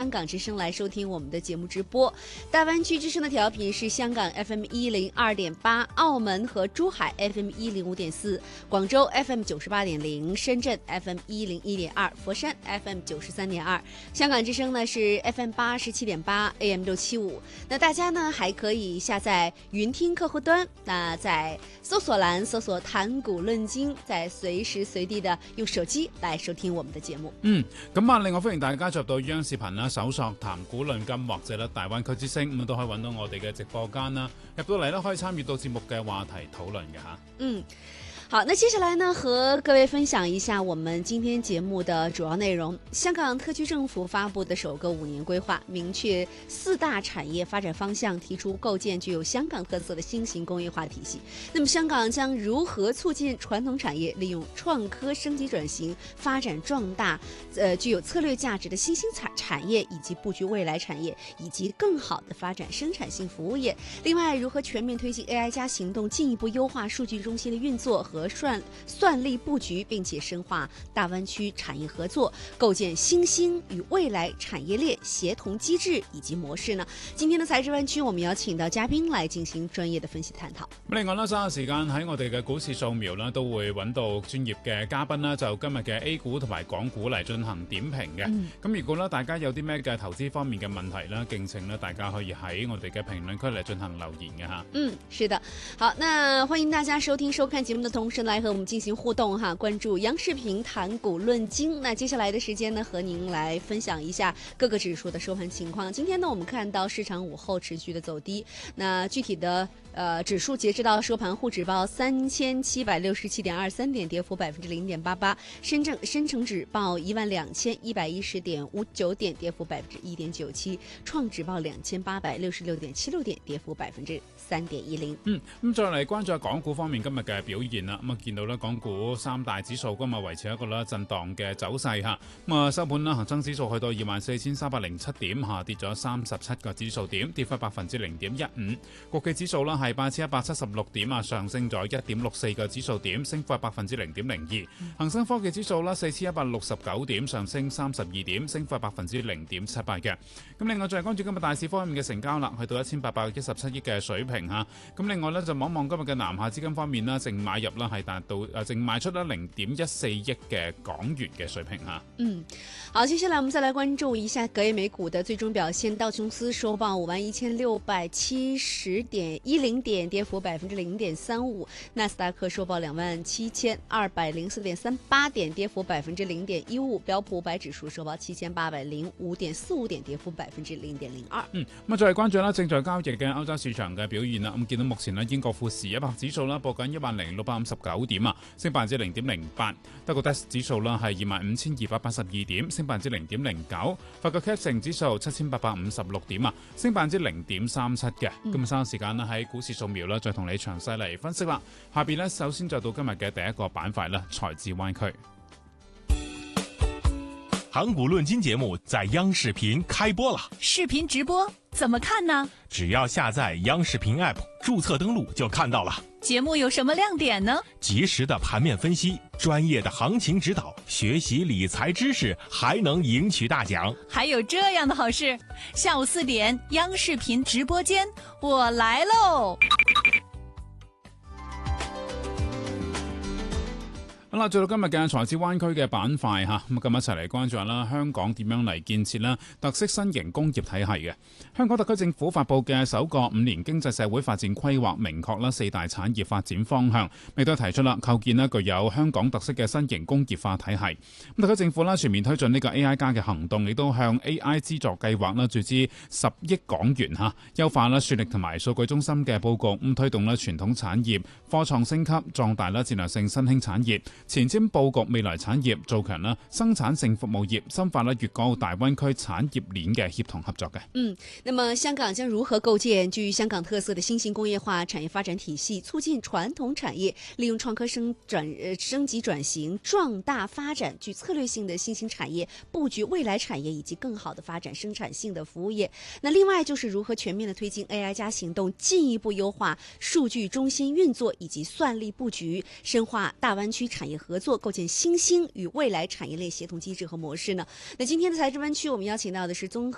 港之声来收听我们的节目直播。大湾区之声的调频是香港 FM 102.8，澳门和珠海 FM 105.4，广州 FM 98.0，深圳 FM 101.2，佛山 FM 93.2。香港之声呢是 FM 87.8 AM 675。那大家呢还可以下載雲聽客戶端，那在搜索欄搜索談股論經，在隨時隨地的用手機來收聽我們的節目。 咁啊，另外歡迎大家入到央視頻啦，搜索談股論金或者咧大灣區之聲，咁都可以揾到我哋嘅直播間啦。入到嚟咧可以參與到節目嘅話題討論嘅嚇。 好，那接下來呢，和各位分享一下我們今天節目的主要內容。香港特區政府發布的首個5年規劃，明確4大產業發展方向，提出構建具有香港特色的新型工業化體系。那麼香港將如何促進傳統產業利用創科升級轉型，發展壯大具有策略價值的新興產業，以及佈局未來產業，以及更好的發展生產性服務業。另外，如何全面推進 AI 加行動，進一步優化數據中心的運作和算力布局，並且深化大灣區產業合作，構建新興與未來產業鏈協同機制以及模式呢？今天的財智灣區，我們邀請到嘉賓來進行專業的分析探討。 另外呢，稍後時間喺我哋嘅股市掃描呢，都會揾到專業嘅嘉賓啦，就今日嘅 A 股同埋港股嚟進行點評嘅。咁如果呢大家有啲咩嘅投資方面嘅問題呢，敬請呢大家可以喺我哋嘅評論區嚟進行留言嘅吓。 是的。好，那歡迎大家收聽收看節目的同時來和我們進行互動哈，關注央視頻談股論經。那接下來的時間呢，和您來分享一下各個指數的收盤情況。今天呢，我們看到市場午後持續的走低，那具體的指數截至到收盤，滬指報3767.23點，跌幅0.88%；深成指報12110.59點，跌幅1.97%；創指報2866.76點，跌幅3.10%。 咁再嚟關注下港股方面今日嘅表現啦。咁啊見到咧，港股三大指數今日維持一個咧震盪嘅走勢嚇。咁啊收盤啦，恒生指數去到24,307點，下跌咗37個指數點，跌幅0.15%。國企指數啦係8,176點啊，上升咗1.64個指數點，升幅0.02%。恒生科技指數啦4,169點，上升32點，升幅0.78%嘅。咁另外再關注今日大市方面嘅成交啦，去到1,817億嘅水平嚇。咁另外咧就望望今日嘅南下資金方面啦，淨買入啦係達到淨賣出啦0.14億嘅港元嘅水平嚇。 好，接下來我們再來關注一下隔夜美股的最終表現。道瓊斯收報51,670.10點，跌幅0.35%；納斯達克收報27,204.38點，跌幅0.15%；標普500指數收報7,805.45點，跌幅0.02%。 咁啊，再嚟關注啦，正在交易嘅歐洲市場嘅表現啦。咁見到目前咧，英國富時100指數啦報緊10,659點啊，升0.08%；德國 DAX 指數啦係25,282點，升0.09%；法國 CAC 指數7,856點啊，升0.37%嘅。咁稍後時間咧喺股市掃描啦，再同你詳細嚟分析啦。下邊咧，首先就到今日嘅第一個板塊啦，財智灣區。 談股論金節目在央視頻開播了， 視頻直播怎麼看呢？ 只要下載央視頻 App， 註冊登錄就看到了。 節目有什麼亮點呢？ 及時的盤面分析，專業的行情指導，學習理財知識，還能贏取大獎。 還有這樣的好事，下午4點央視頻直播間，我來嘍。 好啦，做到今日嘅財智灣區嘅板塊嚇，咁今日一齊嚟關注下啦，香港點樣嚟建設啦特色新型工業體系嘅。香港特區政府發布嘅首個5年經濟社會發展規劃，明確啦4大產業發展方向，亦都提出啦構建啦具有香港特色嘅新型工業化體系。咁特區政府啦全面推進呢個 AI 加嘅行動，亦都向 AI 資助計劃啦注資10億港元嚇，優化啦算力同埋數據中心嘅佈局，咁推動啦傳統產業科創升級，壯大啦戰略性新興產業。前瞻佈局未來產業，做強啦生產性服務業，深化啦粵港澳大灣區產業鏈嘅協同合作嘅。 那麼香港將如何構建具香港特色的新型工業化產業發展體系，促進傳統產業利用創科升級轉型，壯大發展具策略性的新型產業，佈局未來產業以及更好的發展生產性的服務業。那另外就是如何全面的推進 AI 加行動，進一步優化數據中心運作以及算力佈局，深化大灣區產業合作，構建新興與未來產業鏈協同機制和模式呢？那今天的財智灣區，我們邀請到的是綜合